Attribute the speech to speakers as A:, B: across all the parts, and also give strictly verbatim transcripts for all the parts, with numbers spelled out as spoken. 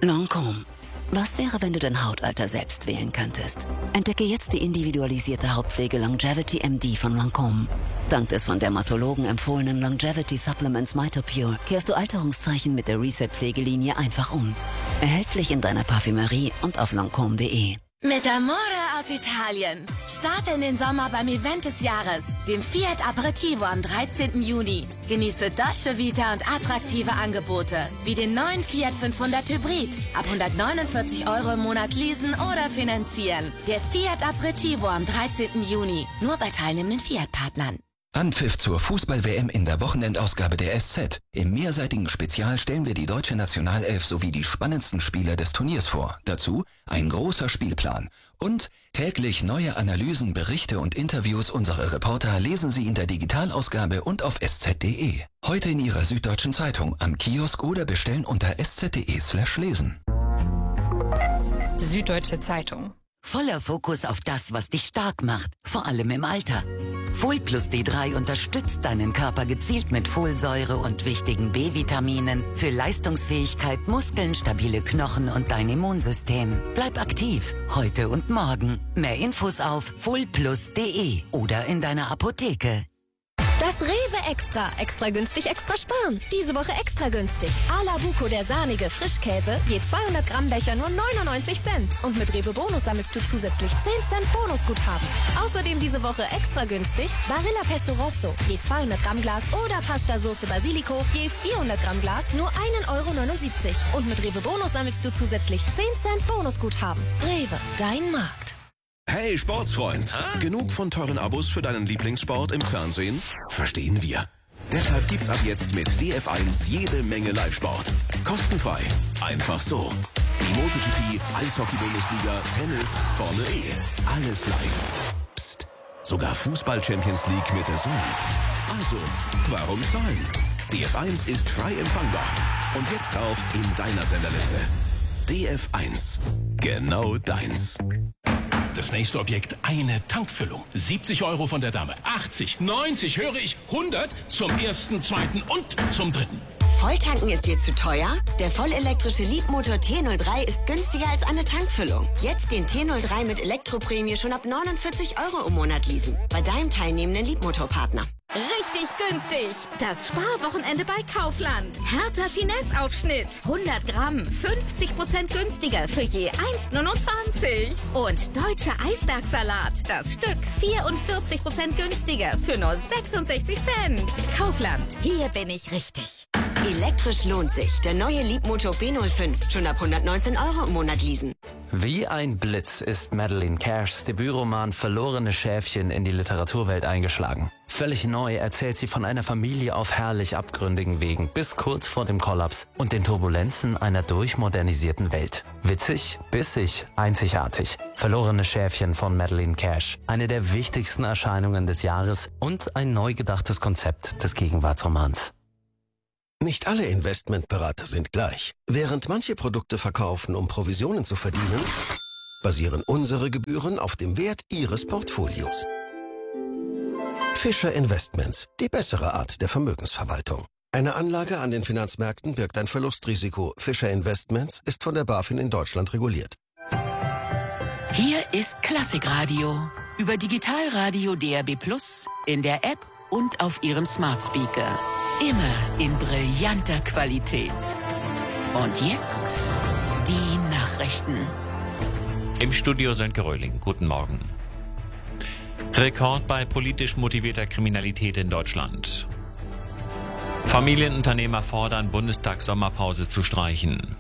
A: Lancôme. Was wäre, wenn du dein Hautalter selbst wählen könntest? Entdecke jetzt die individualisierte Hautpflege Longevity M D von Lancôme. Dank des von Dermatologen empfohlenen Longevity Supplements MitoPure kehrst du Alterungszeichen mit der Reset-Pflegelinie einfach um. Erhältlich in deiner Parfümerie und auf lancôme punkt de.
B: Mit Amore aus Italien. Starte in den Sommer beim Event des Jahres, dem Fiat Aperitivo am dreizehnten Juni. Genieße deutsche Vita und attraktive Angebote, wie den neuen Fiat fünfhundert Hybrid. Ab hundertneunundvierzig Euro im Monat leasen oder finanzieren. Der Fiat Aperitivo am dreizehnten Juni. Nur bei teilnehmenden Fiat-Partnern.
C: Anpfiff zur Fußball-W M in der Wochenendausgabe der S Z. Im mehrseitigen Spezial stellen wir die deutsche Nationalelf sowie die spannendsten Spieler des Turniers vor. Dazu ein großer Spielplan. Und täglich neue Analysen, Berichte und Interviews unserer Reporter lesen Sie in der Digitalausgabe und auf sz punkt de. Heute in Ihrer Süddeutschen Zeitung, am Kiosk oder bestellen unter sz punkt de slash lesen.
D: Süddeutsche Zeitung.
A: Voller Fokus auf das, was dich stark macht, vor allem im Alter. Folplus D drei unterstützt deinen Körper gezielt mit Folsäure und wichtigen B-Vitaminen für Leistungsfähigkeit, Muskeln, stabile Knochen und dein Immunsystem. Bleib aktiv, heute und morgen. Mehr Infos auf folplus punkt de oder in deiner Apotheke.
E: Das Rewe Extra. Extra günstig, extra sparen. Diese Woche extra günstig. A la Buco, der sahnige Frischkäse, je zweihundert Gramm Becher nur neunundneunzig Cent. Und mit Rewe Bonus sammelst du zusätzlich zehn Cent Bonusguthaben. Außerdem diese Woche extra günstig Barilla Pesto Rosso, je zweihundert Gramm Glas oder Pasta Sauce Basilico, je vierhundert Gramm Glas nur ein Euro neunundsiebzig. Und mit Rewe Bonus sammelst du zusätzlich zehn Cent Bonusguthaben. Rewe, dein Markt.
F: Hey Sportsfreund, ah? Genug von teuren Abos für deinen Lieblingssport im Fernsehen? Verstehen wir. Deshalb gibt's ab jetzt mit D F eins jede Menge Live-Sport. Kostenfrei. Einfach so. Die MotoGP, Eishockey-Bundesliga, Tennis, Formel E. Alles live. Psst. Sogar Fußball-Champions League mit der Zone. Also, warum zahlen? D F eins ist frei empfangbar. Und jetzt auch in deiner Senderliste. D F eins. Genau deins.
G: Das nächste Objekt, eine Tankfüllung. siebzig Euro von der Dame. achtzig, neunzig, höre ich, hundert zum ersten, zweiten und zum dritten.
B: Volltanken ist dir zu teuer? Der vollelektrische Leapmotor T null drei ist günstiger als eine Tankfüllung. Jetzt den T null drei mit Elektroprämie schon ab neunundvierzig Euro im Monat leasen. Bei deinem teilnehmenden Leapmotor-Partner.
E: Richtig günstig. Das Sparwochenende bei Kaufland. Hertha Finesse-Aufschnitt. hundert Gramm. fünfzig Prozent günstiger für je eins neunundzwanzig. Und deutscher Eisbergsalat. Das Stück vierundvierzig Prozent günstiger für nur sechsundsechzig Cent. Kaufland. Hier bin ich richtig.
B: Elektrisch lohnt sich. Der neue Leapmotor B null fünf. Schon ab hundertneunzehn Euro im Monat leasen.
H: Wie ein Blitz ist Madeleine Cashs Debütroman Verlorene Schäfchen in die Literaturwelt eingeschlagen. Völlig neu erzählt sie von einer Familie auf herrlich abgründigen Wegen bis kurz vor dem Kollaps und den Turbulenzen einer durchmodernisierten Welt. Witzig, bissig, einzigartig. Verlorene Schäfchen von Madeleine Cash. Eine der wichtigsten Erscheinungen des Jahres und ein neu gedachtes Konzept des Gegenwartsromans.
I: Nicht alle Investmentberater sind gleich. Während manche Produkte verkaufen, um Provisionen zu verdienen, basieren unsere Gebühren auf dem Wert Ihres Portfolios. Fischer Investments, die bessere Art der Vermögensverwaltung. Eine Anlage an den Finanzmärkten birgt ein Verlustrisiko. Fischer Investments ist von der BaFin in Deutschland reguliert.
A: Hier ist Klassikradio. Über Digitalradio D A B plus, in der App und auf Ihrem Smart Speaker. Immer in brillanter Qualität. Und jetzt die Nachrichten.
J: Im Studio Sönke Röhling. Guten Morgen. Rekord bei politisch motivierter Kriminalität in Deutschland. Familienunternehmer fordern, Bundestags-Sommerpause zu streichen.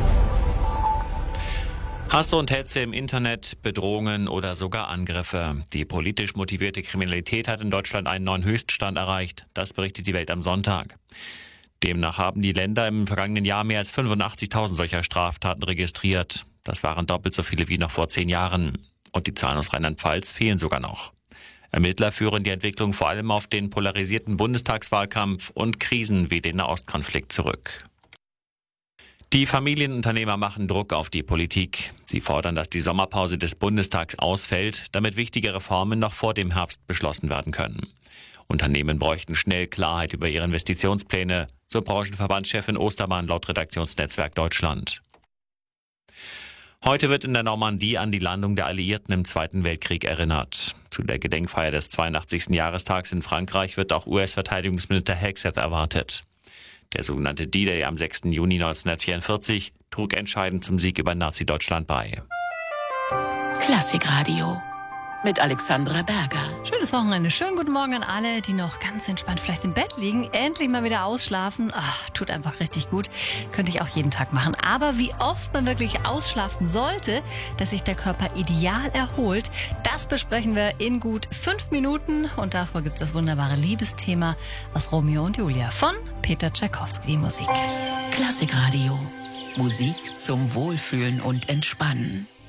J: Hass und Hetze im Internet, Bedrohungen oder sogar Angriffe. Die politisch motivierte Kriminalität hat in Deutschland einen neuen Höchststand erreicht. Das berichtet die Welt am Sonntag. Demnach haben die Länder im vergangenen Jahr mehr als fünfundachtzigtausend solcher Straftaten registriert. Das waren doppelt so viele wie noch vor zehn Jahren. Und die Zahlen aus Rheinland-Pfalz fehlen sogar noch. Ermittler führen die Entwicklung vor allem auf den polarisierten Bundestagswahlkampf und Krisen wie den Nahostkonflikt zurück. Die Familienunternehmer machen Druck auf die Politik. Sie fordern, dass die Sommerpause des Bundestags ausfällt, damit wichtige Reformen noch vor dem Herbst beschlossen werden können. Unternehmen bräuchten schnell Klarheit über ihre Investitionspläne, so Branchenverbandschefin Ostermann laut Redaktionsnetzwerk Deutschland. Heute wird in der Normandie an die Landung der Alliierten im Zweiten Weltkrieg erinnert. Zu der Gedenkfeier des zweiundachtzigsten Jahrestags in Frankreich wird auch U S-Verteidigungsminister Hegseth erwartet. Der sogenannte D-Day am sechsten Juni neunzehnhundertvierundvierzig trug entscheidend zum Sieg über Nazi-Deutschland bei.
A: Klassikradio mit Alexandra Berger.
D: Schönes Wochenende. Schönen guten Morgen an alle, die noch ganz entspannt vielleicht im Bett liegen. Endlich mal wieder ausschlafen. Ach, tut einfach richtig gut. Könnte ich auch jeden Tag machen. Aber wie oft man wirklich ausschlafen sollte, dass sich der Körper ideal erholt, das besprechen wir in gut fünf Minuten. Und davor gibt es das wunderbare Liebesthema aus Romeo und Julia von Peter Tschaikowski, die Musik.
A: Klassikradio. Musik zum Wohlfühlen und Entspannen.